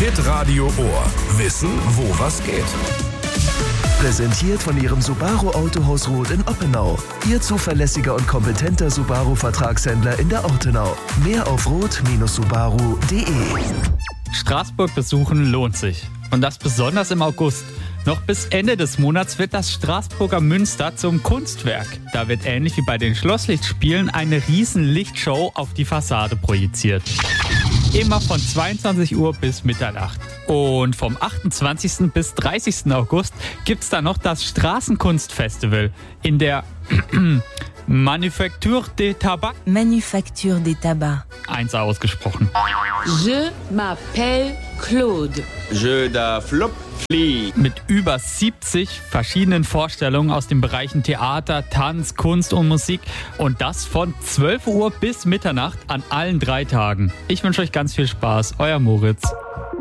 Hitradio Ohr. Wissen, wo was geht. Präsentiert von Ihrem Subaru Autohaus Roth in Oppenau. Ihr zuverlässiger und kompetenter Subaru-Vertragshändler in der Ortenau. Mehr auf roth-subaru.de. Straßburg besuchen lohnt sich. Und das besonders im August. Noch bis Ende des Monats wird das Straßburger Münster zum Kunstwerk. Da wird ähnlich wie bei den Schlosslichtspielen eine riesen Lichtshow auf die Fassade projiziert. Immer von 22 Uhr bis Mitternacht. Und vom 28. bis 30. August gibt's dann noch das Straßenkunstfestival in der Manufacture des Tabac. Manufacture des Tabac. 1 ausgesprochen. Je m'appelle Claude. Je da flop flie. Mit über 70 verschiedenen Vorstellungen aus den Bereichen Theater, Tanz, Kunst und Musik. Und das von 12 Uhr bis Mitternacht an allen 3 Tagen. Ich wünsche euch ganz viel Spaß. Euer Moritz.